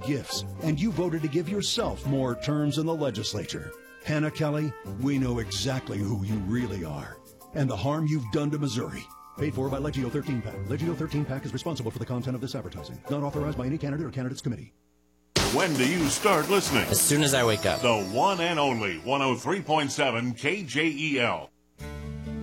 gifts, and you voted to give yourself more terms in the legislature. Hannah Kelly, we know exactly who you really are and the harm you've done to Missouri. Paid for by Legio 13 PAC. Legio 13 PAC is responsible for the content of this advertising. Not authorized by any candidate or candidates committee. When do you start listening? As soon as I wake up. The one and only 103.7 KJEL.